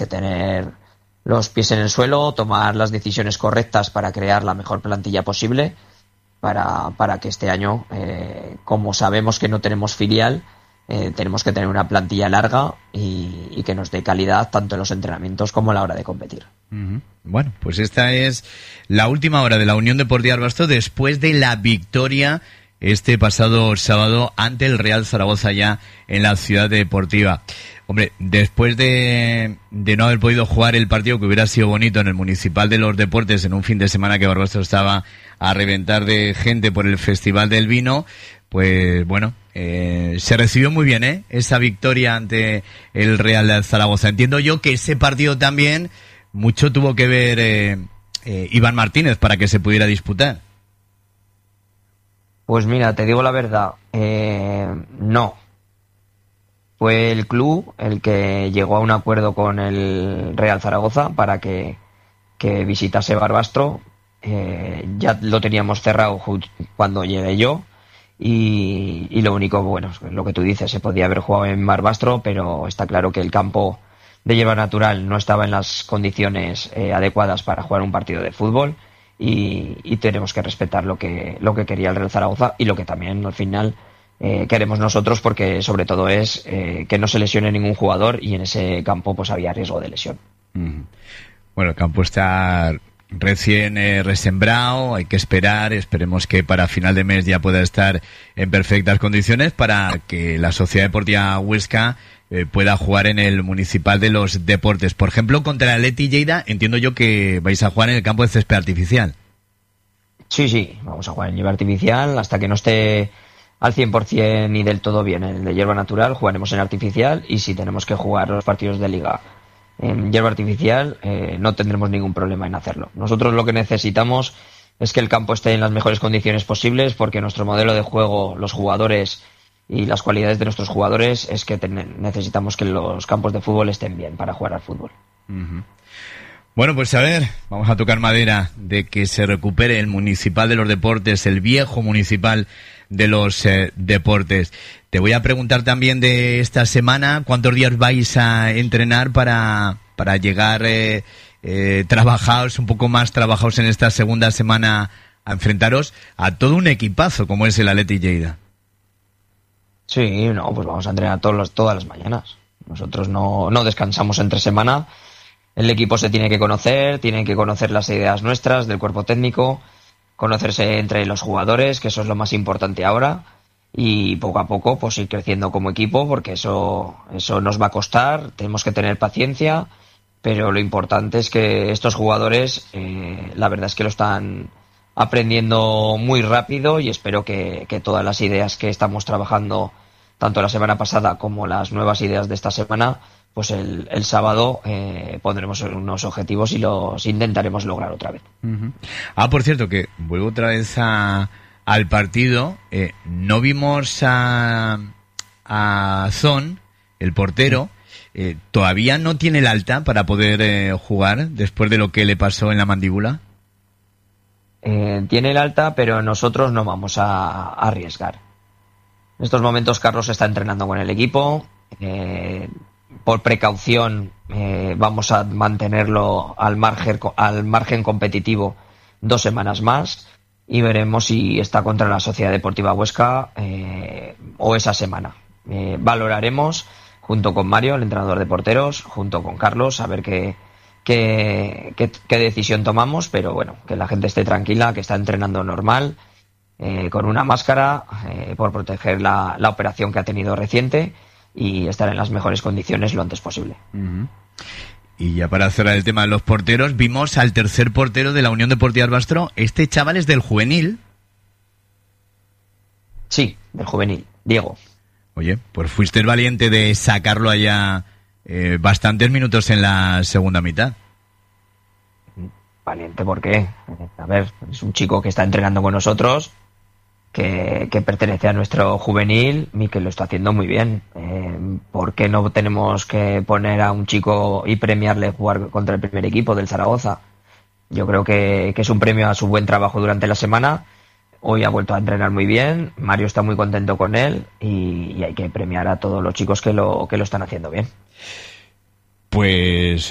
que tener los pies en el suelo, tomar las decisiones correctas para crear la mejor plantilla posible para que este año, como sabemos que no tenemos filial, tenemos que tener una plantilla larga y que nos dé calidad tanto en los entrenamientos como a la hora de competir. Bueno, pues esta es la última hora de la Unión Deportiva Barbastro después de la victoria este pasado sábado ante el Real Zaragoza ya en la Ciudad Deportiva. Hombre, después de no haber podido jugar el partido que hubiera sido bonito en el Municipal de los Deportes en un fin de semana que Barbastro estaba a reventar de gente por el Festival del Vino, pues bueno, se recibió muy bien esa victoria ante el Real Zaragoza. Entiendo yo que ese partido también mucho tuvo que ver Iván Martínez para que se pudiera disputar. Pues mira, te digo la verdad, no. Fue el club el que llegó a un acuerdo con el Real Zaragoza para que visitase Barbastro. Ya lo teníamos cerrado cuando llegué yo y lo único, bueno, lo que tú dices, se podía haber jugado en Barbastro, pero está claro que el campo de hierba natural no estaba en las condiciones adecuadas para jugar un partido de fútbol y tenemos que respetar lo que quería el Real Zaragoza y lo que también al final queremos nosotros, porque sobre todo es que no se lesione ningún jugador y en ese campo pues había riesgo de lesión. Bueno, el campo está recién resembrado, hay que esperemos que para final de mes ya pueda estar en perfectas condiciones para que la Sociedad Deportiva Huesca pueda jugar en el Municipal de los Deportes. Por ejemplo, contra el Athletic Lleida, entiendo yo que vais a jugar en el campo de césped artificial. Sí, vamos a jugar en hierba artificial hasta que no esté al 100% ni del todo bien en el de hierba natural, jugaremos en artificial, y si tenemos que jugar los partidos de liga en hierba artificial, no tendremos ningún problema en hacerlo. Nosotros lo que necesitamos es que el campo esté en las mejores condiciones posibles, porque nuestro modelo de juego, los jugadores y las cualidades de nuestros jugadores, es que necesitamos que los campos de fútbol estén bien para jugar al fútbol. Bueno, pues a ver, vamos a tocar madera de que se recupere el Municipal de los Deportes, el viejo Municipal de los Deportes. Te voy a preguntar también de esta semana, ¿cuántos días vais a entrenar para llegar trabajados, un poco más trabajados en esta segunda semana, a enfrentaros a todo un equipazo como es el Athletic Lleida? Sí, pues vamos a entrenar todas las mañanas. Nosotros no descansamos entre semana. El equipo se tiene que conocer las ideas nuestras, del cuerpo técnico, conocerse entre los jugadores, que eso es lo más importante ahora, y poco a poco pues ir creciendo como equipo, porque eso nos va a costar, tenemos que tener paciencia, pero lo importante es que estos jugadores, la verdad es que lo están aprendiendo muy rápido, y espero que todas las ideas que estamos trabajando, tanto la semana pasada como las nuevas ideas de esta semana, pues el sábado pondremos unos objetivos y los intentaremos lograr otra vez. Por cierto, que vuelvo otra vez al partido. No vimos a Zon, el portero. ¿Todavía no tiene el alta para poder jugar después de lo que le pasó en la mandíbula? Tiene el alta, pero nosotros no vamos a arriesgar. En estos momentos Carlos está entrenando con el equipo. Por precaución vamos a mantenerlo al margen competitivo 2 semanas más, y veremos si está contra la Sociedad Deportiva Huesca o esa semana. Valoraremos junto con Mario, el entrenador de porteros, junto con Carlos, a ver qué decisión tomamos, pero bueno, que la gente esté tranquila, que está entrenando normal, con una máscara, por proteger la operación que ha tenido reciente, y estar en las mejores condiciones lo antes posible. Y ya para cerrar el tema de los porteros, vimos al tercer portero de la Unión Deportiva Barbastro. Este chaval es del juvenil. Sí, del juvenil, Diego. Oye, pues fuiste el valiente de sacarlo allá bastantes minutos en la segunda mitad. Valiente, ¿por qué? A ver, es un chico que está entrenando con nosotros, que pertenece a nuestro juvenil y que lo está haciendo muy bien. ¿Por qué no tenemos que poner a un chico y premiarle jugar contra el primer equipo del Zaragoza? Yo creo que es un premio a su buen trabajo durante la semana. Hoy ha vuelto a entrenar muy bien, Mario está muy contento con él, y hay que premiar a todos los chicos que lo están haciendo bien. Pues